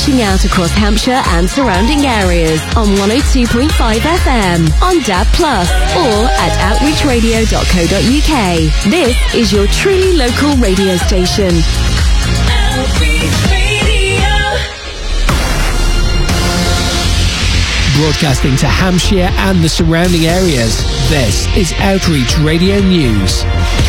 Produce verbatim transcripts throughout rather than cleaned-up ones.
reaching out across Hampshire and surrounding areas on one oh two point five F M, on D A B plus, or at outreach radio dot co dot uk. This is your truly local radio station. Outreach Radio. Broadcasting to Hampshire and the surrounding areas, this is Outreach Radio News.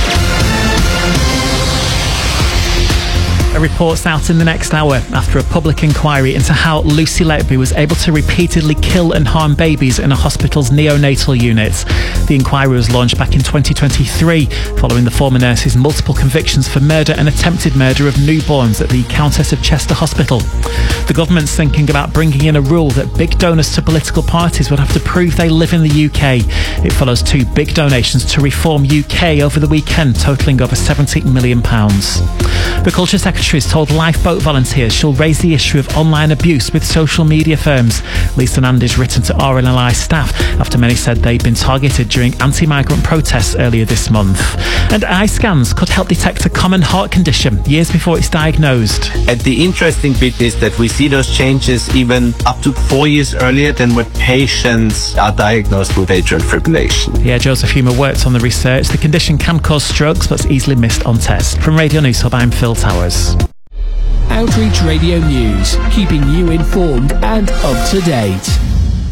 A report's out in the next hour after a public inquiry into how Lucy Letby was able to repeatedly kill and harm babies in a hospital's neonatal unit. The inquiry was launched back in twenty twenty-three following the former nurse's multiple convictions for murder and attempted murder of newborns at the Countess of Chester Hospital. The government's thinking about bringing in a rule that big donors to political parties would have to prove they live in the U K. It follows two big donations to Reform U K over the weekend, totalling over seventy million pounds. The Culture Secretary has told Lifeboat volunteers she'll raise the issue of online abuse with social media firms. Lisa Nandy's written to R N L I staff after many said they'd been targeted during anti-migrant protests earlier this month. And eye scans could help detect a common heart condition years before it's diagnosed. And the interesting bit is that we see those changes even up to four years earlier than when patients are diagnosed with atrial fibrillation. Yeah, Joseph Humer worked on the research. The condition can cause strokes, but it's easily missed on test. From Radio News Hub, I'm Phil Towers. Outreach Radio News, keeping you informed and up to date.